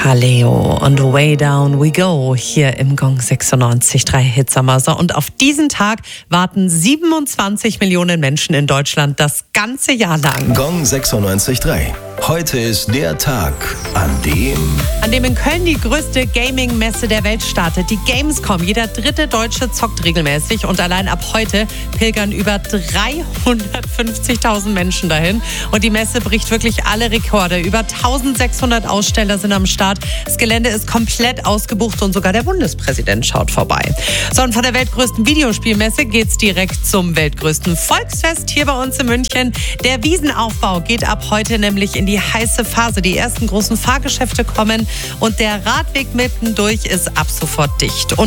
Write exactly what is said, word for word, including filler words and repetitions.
Kaleo und Way Down We Go hier im Gong sechsundneunzig Komma drei Hitsommer. So, und auf diesen Tag warten siebenundzwanzig Millionen Menschen in Deutschland das ganze Jahr lang. Gong sechsundneunzig Komma drei. Heute ist der Tag, an dem... An dem in Köln die größte Gaming-Messe der Welt startet, die Gamescom. Jeder dritte Deutsche zockt regelmäßig und allein ab heute pilgern über dreihundertfünfzigtausend Menschen dahin. Und die Messe bricht wirklich alle Rekorde. Über eintausendsechshundert Aussteller sind am Start. Das Gelände ist komplett ausgebucht und sogar der Bundespräsident schaut vorbei. So, und von der weltgrößten Videospielmesse geht's direkt zum weltgrößten Volksfest hier bei uns in München. Der Wiesenaufbau geht ab heute nämlich in die heiße Phase. Die ersten großen Fahrgeschäfte kommen und der Radweg mittendurch ist ab sofort dicht. Und